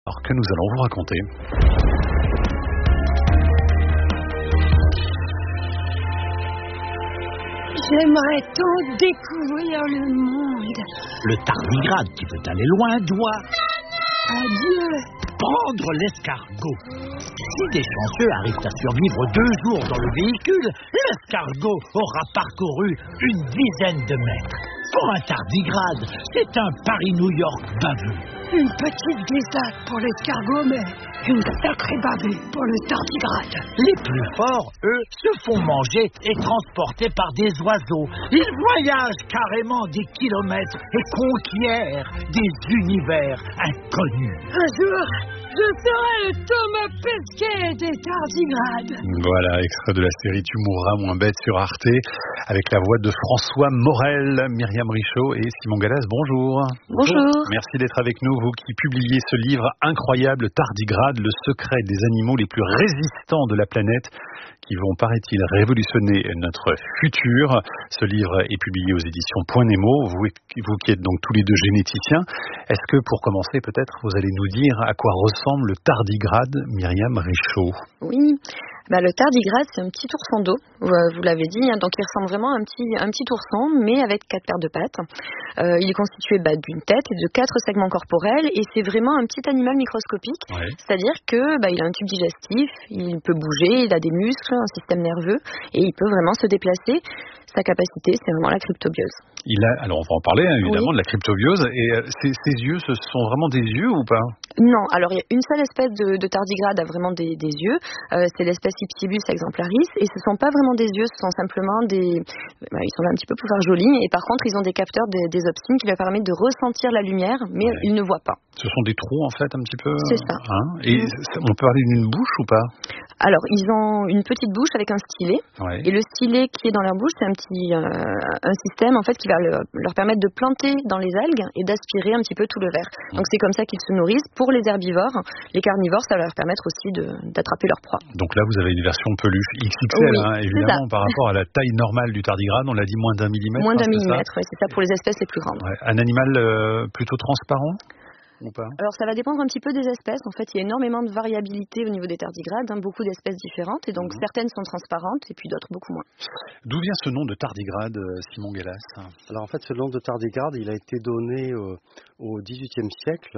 Alors que nous allons vous raconter. J'aimerais tant découvrir le monde. Le tardigrade qui veut aller loin doit Adieu. prendre l'escargot. Si des chanceux arrivent à survivre 2 jours dans le véhicule, l'escargot aura parcouru une dizaine de mètres. Pour un tardigrade, c'est un Paris-New York baveux. Une petite glissade pour l'escargot, mais une sacrée bavée pour le tardigrade. Les plus forts, eux, se font manger et transporter par des oiseaux. Ils voyagent carrément des kilomètres et conquièrent des univers inconnus. Un jour, je serai le Thomas Pesquet des tardigrades. Voilà, extrait de la série Tu mourras moins bête sur Arte, avec la voix de François Morel, Myriam Richaud et Simon Gallas. Bonjour. Bonjour. Merci d'être avec nous, vous qui publiez ce livre incroyable, Tardigrade, le secret des animaux les plus résistants de la planète, qui vont, paraît-il, révolutionner notre futur. Ce livre est publié aux éditions Point Nemo, vous qui êtes donc tous les deux généticiens. Est-ce que, pour commencer, peut-être, vous allez nous dire à quoi ressemble le tardigrade, Myriam Richaud? Oui, le tardigrade, c'est un petit ourson d'eau, vous l'avez dit, hein, donc il ressemble vraiment à un petit ourson, mais avec 4 paires de pattes. Il est constitué d'une tête et de 4 segments corporels, et c'est vraiment un petit animal microscopique, c'est-à-dire que il a un tube digestif, il peut bouger, il a des muscles, un système nerveux, et il peut vraiment se déplacer. Sa capacité, c'est vraiment la cryptobiose. Alors on va en parler évidemment, de la cryptobiose. Et ces yeux, ce sont vraiment des yeux ou pas? Non, alors il y a une seule espèce de tardigrade a vraiment des yeux, c'est l'espèce Ipsilus exemplaris, et ce sont pas vraiment des yeux, ce sont simplement ils sont là un petit peu pour faire joli, et par contre ils ont des capteurs des optines qui leur permettent de ressentir la lumière, mais ils ne voient pas. Ce sont des trous en fait un petit peu. C'est ça. Et on peut parler d'une bouche ou pas? Alors ils ont une petite bouche avec un stylet, et le stylet qui est dans leur bouche, c'est un système en fait qui va leur permettre de planter dans les algues et d'aspirer un petit peu tout le verre. Donc c'est comme ça qu'ils se nourrissent. Pour les herbivores, les carnivores, ça va leur permettre aussi d'attraper leur proie. Donc là, vous avez une version peluche XXL, évidemment, par rapport à la taille normale du tardigrade. On l'a dit, moins d'1 millimètre. Moins d'1 millimètre, oui, c'est ça pour les espèces les plus grandes. Un animal plutôt transparent ou pas? Alors ça va dépendre un petit peu des espèces. En fait, il y a énormément de variabilité au niveau des tardigrades, beaucoup d'espèces différentes, et donc certaines sont transparentes et puis d'autres beaucoup moins. D'où vient ce nom de tardigrade, Simon Gallas? Alors en fait, ce nom de tardigrade, il a été donné au XVIIIe siècle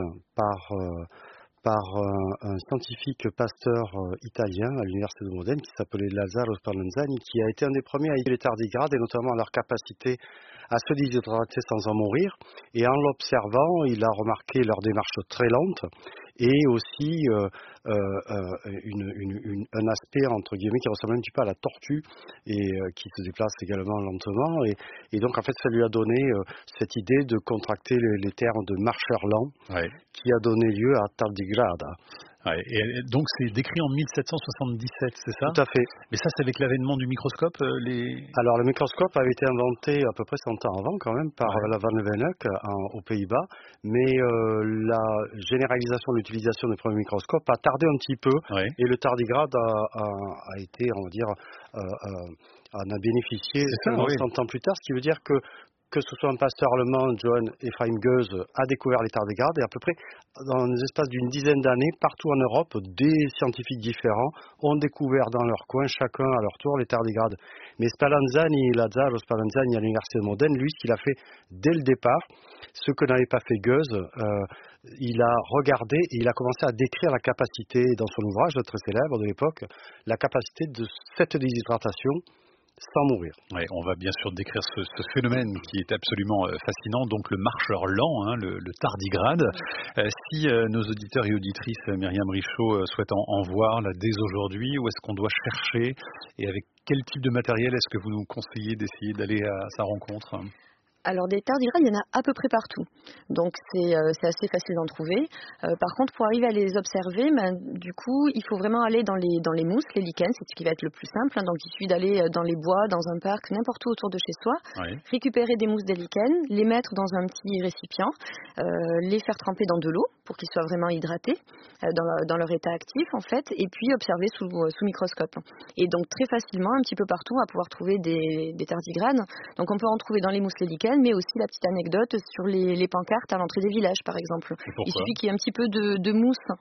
par un scientifique pasteur italien à l'université de Modène qui s'appelait Lazzaro Spallanzani, qui a été un des premiers à étudier les tardigrades et notamment leur capacité à se déshydrater sans en mourir. Et en l'observant, il a remarqué leur démarche très lente et aussi un aspect entre guillemets qui ressemble un petit peu à la tortue et qui se déplace également lentement. Et donc en fait, ça lui a donné cette idée de contracter les termes de marcheur lent, qui a donné lieu à tardigrade. Et donc c'est décrit en 1777, c'est ça? Tout à fait. Mais ça, c'est avec l'avènement du microscope Alors le microscope avait été inventé à peu près 100 ans avant quand même par la Van Leeuwenhoek aux Pays-Bas, mais la généralisation de l'utilisation des premiers microscopes a tardé un petit peu, et le tardigrade a été, on va dire, en a bénéficié 100 ans plus tard, ce qui veut dire que ce soit un pasteur allemand, Johann Ephraim Goeze, a découvert les tardigrades, et à peu près dans l'espace d'une dizaine d'années, partout en Europe, des scientifiques différents ont découvert dans leur coin, chacun à leur tour, les tardigrades. Mais Lazzaro Spallanzani à l'université de Modène, lui, ce qu'il a fait dès le départ, ce que n'avait pas fait Goeze, il a regardé et il a commencé à décrire la capacité, dans son ouvrage très célèbre de l'époque, la capacité de cette déshydratation sans mourir. On va bien sûr décrire ce phénomène qui est absolument fascinant, donc le marcheur lent, le tardigrade. Si nos auditeurs et auditrices, Myriam Richaud, souhaitent en voir là dès aujourd'hui, où est-ce qu'on doit chercher et avec quel type de matériel est-ce que vous nous conseillez d'essayer d'aller à sa rencontre? Alors des tardigrades, il y en a à peu près partout, donc c'est assez facile d'en trouver. Par contre, pour arriver à les observer, du coup, il faut vraiment aller dans les mousses, les lichens, c'est ce qui va être le plus simple. Donc il suffit d'aller dans les bois, dans un parc, n'importe où autour de chez soi, récupérer des mousses de lichens, les mettre dans un petit récipient, les faire tremper dans de l'eau pour qu'ils soient vraiment hydratés dans leur état actif en fait, et puis observer sous microscope. Et donc très facilement, un petit peu partout, on va pouvoir trouver des tardigrades. Donc on peut en trouver dans les mousses, les lichens, mais aussi la petite anecdote sur les pancartes à l'entrée des villages, par exemple. Il suffit qu'il y ait un petit peu de mousse